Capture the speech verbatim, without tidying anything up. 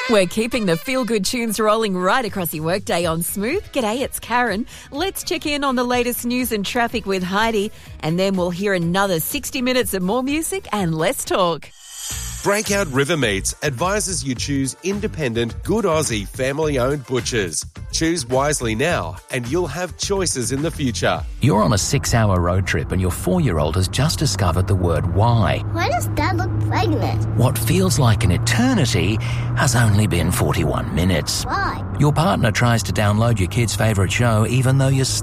We're keeping the feel-good tunes rolling right across your workday on Smooth. G'day, it's Karen. Let's check in on the latest news and traffic with Heidi, and then we'll hear another sixty minutes of more music and less talk. Breakout River Meats advises you choose independent, good Aussie, family-owned butchers. Choose wisely now, and you'll have choices in the future. You're on a six-hour road trip and your four-year-old has just discovered the word why. Why does Dad look pregnant? What feels like an eternity has only been forty-one minutes. Why? Your partner tries to download your kid's favourite show even though you're